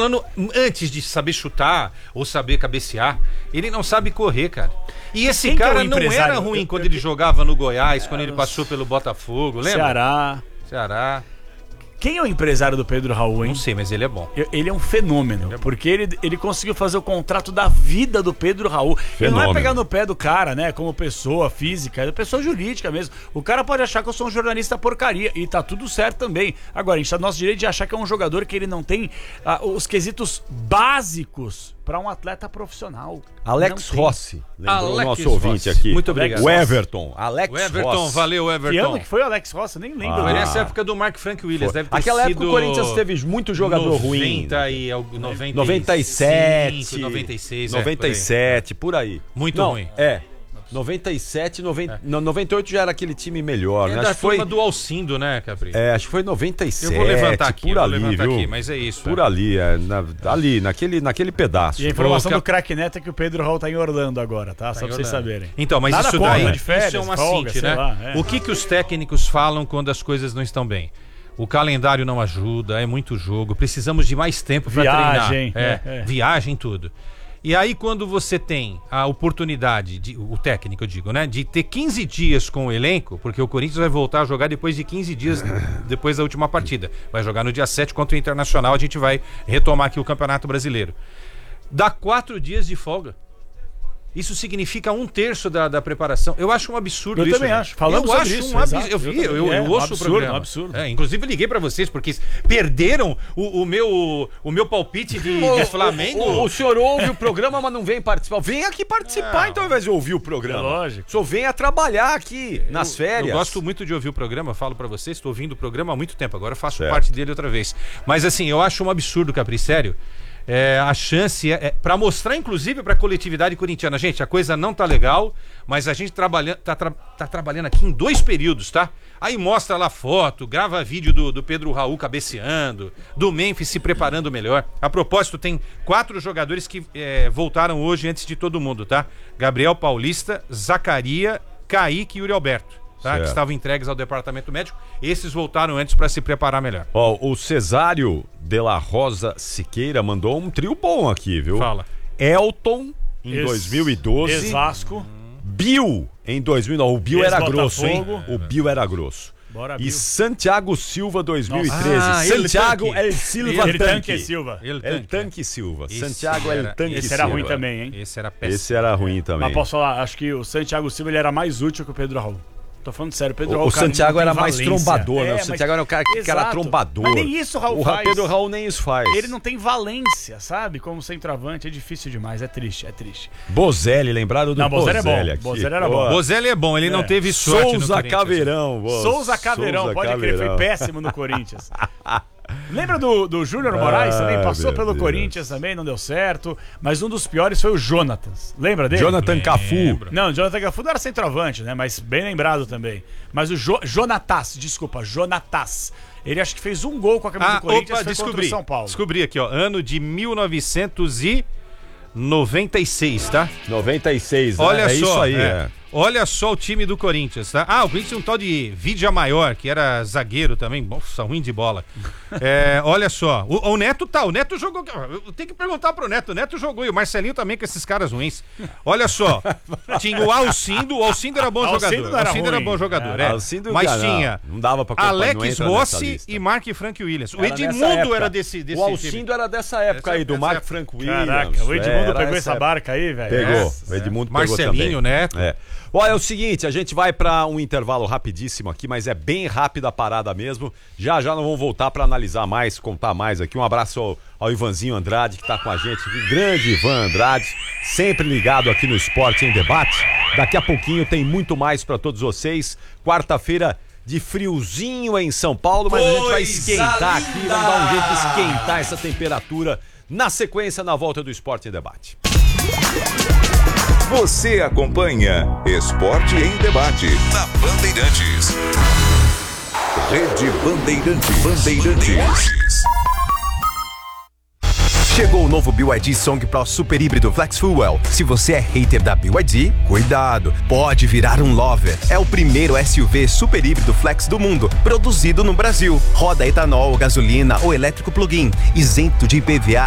falando antes de saber chutar ou saber cabecear, ele não sabe correr, cara. E esse cara não era ruim quando ele jogava no Goiás, quando ele passou pelo Botafogo, lembra? Ceará. Quem é o empresário do Pedro Raul, hein? Não sei, mas ele é bom. Ele é um fenômeno, porque ele conseguiu fazer o contrato da vida do Pedro Raul. Ele não é pegar no pé do cara, né, como pessoa física, é pessoa jurídica mesmo. O cara pode achar que eu sou um jornalista porcaria, e tá tudo certo também. Agora, a gente tá no nosso direito de achar que é um jogador que ele não tem os quesitos básicos para um atleta profissional. Alex Rossi, lembrou o nosso ouvinte aqui. Muito obrigado. O Everton, Rossi. Valeu, Everton. Que ano que foi o Alex Rossi? Eu nem lembro. Foi nessa época do Mark Frank Williams, deve ter Aquela sido... época o Corinthians teve muito jogador ruim. 97, 96, 97, por aí. Muito ruim. 97, 98 já era aquele time melhor, né? Acho que foi do Alcindo, né, Capri? Acho que foi 97. Eu vou levantar aqui, por ali, viu? Mas é isso. Por ali, naquele pedaço. E a informação do craque Neto é que o Pedro Raul tá em Orlando agora, tá? Só pra vocês saberem. Então, mas nada isso contra, daí, de férias, isso é uma folga, cinte, né? lá, O que os técnicos falam quando as coisas não estão bem? O calendário não ajuda, é muito jogo, precisamos de mais tempo para treinar. Viagem, tudo. E aí quando você tem a oportunidade, o técnico eu digo, né, de ter 15 dias com o elenco, porque o Corinthians vai voltar a jogar depois de 15 dias, depois da última partida. Vai jogar no dia 7 contra o Internacional, a gente vai retomar aqui o Campeonato Brasileiro. Dá 4 dias de folga. Isso significa 1/3 da preparação. Eu acho um absurdo isso. Eu também acho. Falamos sobre isso. Eu ouço o programa. Um absurdo. Inclusive eu liguei pra vocês porque perderam o meu palpite de Flamengo. O senhor ouve o programa, mas não vem participar. Vem aqui participar, então, ao invés de ouvir o programa. Lógico. O senhor venha trabalhar aqui nas férias. Eu gosto muito de ouvir o programa, falo pra vocês, estou ouvindo o programa há muito tempo, agora eu faço parte dele outra vez. Mas assim, eu acho um absurdo, Capri, sério. A chance para mostrar, inclusive, para a coletividade corintiana. Gente, a coisa não tá legal, mas a gente tá trabalhando aqui em 2 períodos, tá? Aí mostra lá foto, grava vídeo do Pedro Raul cabeceando, do Memphis se preparando melhor. A propósito, tem 4 jogadores que voltaram hoje antes de todo mundo, tá? Gabriel Paulista, Zacaria, Kaique e Yuri Alberto. Tá, que estavam entregues ao departamento médico. Esses voltaram antes para se preparar melhor. O Cesário de la Rosa Siqueira mandou um trio bom aqui, viu? Fala. Elton em 2012. Ex-Vasco. Bill em 2009. O Bill era grosso, hein? O Bill era grosso. Bora, e Bill. Santiago Silva 2013. Santiago El Silva Tanque. El Tanque Silva. Santiago El Tanque Silva. Esse era ruim também, hein? Esse era péssimo. Esse era ruim também. Mas posso falar, acho que o Santiago Silva ele era mais útil que o Pedro Raul. Tô falando sério, Pedro Raul. O Santiago era mais trombador, né? O Santiago era o cara que era trombador. Mas nem isso o Raul faz. O Pedro Raul nem isso faz. Ele não tem valência, sabe? Como centroavante, é difícil demais, é triste. Bozelli, lembrado do Bozelli é bom. Bozelli era bom. Bozelli é bom, ele não teve sorte no Souza Caveirão. Souza Caveirão, pode crer, foi péssimo no Corinthians. Lembra do Júnior Moraes? Também passou pelo Corinthians também, não deu certo. Mas um dos piores foi o Jonathan. Lembra dele? Jonathan Cafu. Não, Jonathan Cafu não era centroavante, né? Mas bem lembrado também. Mas o Jonatas. Ele acho que fez um gol com a camisa do Corinthians, foi contra o São Paulo. Descobri aqui, ó. Ano de 1996, tá? 96, né? Olha só, isso aí, Olha só o time do Corinthians, tá? O Corinthians tinha um tal de Vidia Maior, que era zagueiro também. Nossa, ruim de bola. Olha só, o Neto o Neto jogou. Eu tenho que perguntar pro Neto. O Neto jogou e o Marcelinho também com esses caras ruins. Olha só, tinha o Alcindo era bom jogador. Alcindo era bom jogador, mas tinha não dava pra Alex Rossi e Mark Frank Williams. O Edmundo era desse O Alcindo era dessa época aí, do Mark Frank Williams. Caraca, o Edmundo pegou essa barca aí, velho. Pegou, o Edmundo pegou também. Marcelinho, Neto. Olha, é o seguinte, a gente vai para um intervalo rapidíssimo aqui, mas é bem rápida a parada mesmo. Já não vamos voltar para analisar mais, contar mais aqui. Um abraço ao Ivanzinho Andrade, que tá com a gente. O grande Ivan Andrade, sempre ligado aqui no Esporte em Debate. Daqui a pouquinho tem muito mais para todos vocês. Quarta-feira de friozinho em São Paulo, mas a gente vai esquentar aqui, vamos dar um jeito de esquentar essa temperatura na sequência, na volta do Esporte em Debate. Você acompanha Esporte em Debate na Bandeirantes. Rede Bandeirantes. Chegou o novo BYD Song Pro Super Híbrido Flex Fuel. Se você é hater da BYD, cuidado, pode virar um lover. É o primeiro SUV super híbrido flex do mundo, produzido no Brasil. Roda etanol, gasolina ou elétrico plug-in, isento de IPVA